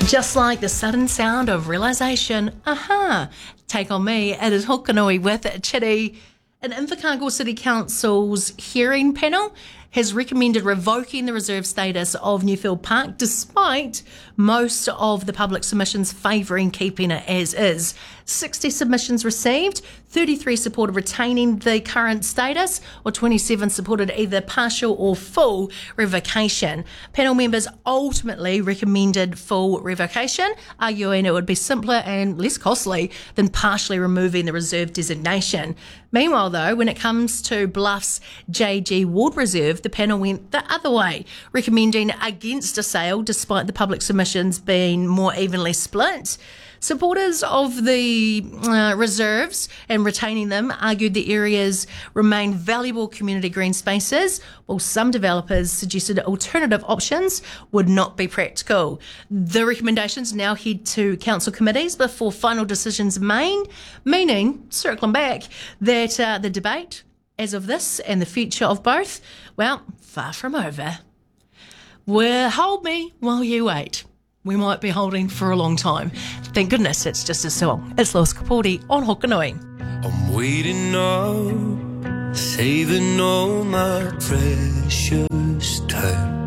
Just like the sudden sound of realisation, take on me, it is Hokanui with Chitty. An Invercargill City Council's hearing panel has recommended revoking the reserve status of Newfield Park despite most of the public submissions favouring keeping it as is. 60 submissions received, 33 supported retaining the current status, or 27 supported either partial or full revocation. Panel members ultimately recommended full revocation, arguing it would be simpler and less costly than partially removing the reserve designation. Meanwhile, though, when it comes to Bluff's JG Ward Reserve, the panel went the other way, recommending against a sale despite the public submissions being more evenly split. Supporters of the reserves and retaining them argued the areas remain valuable community green spaces, while some developers suggested alternative options would not be practical. The recommendations now head to council committees before final decisions made, meaning, circling back, that the debate as of this and the future of both, well, far from over. Well, hold me while you wait. We might be holding for a long time. Thank goodness it's just a song. It's Lewis Kapoti on Hokanui. I'm waiting up, saving all my precious time.